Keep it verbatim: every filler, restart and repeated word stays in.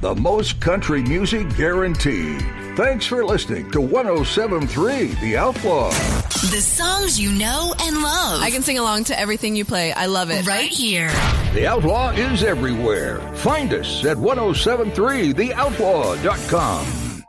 the most country music guaranteed. Thanks for listening to one oh seven point three The Outlaw. The songs you know and love. I can sing along to everything you play. I love it. Right here. The Outlaw is everywhere. Find us at ten seventy-three the outlaw dot com.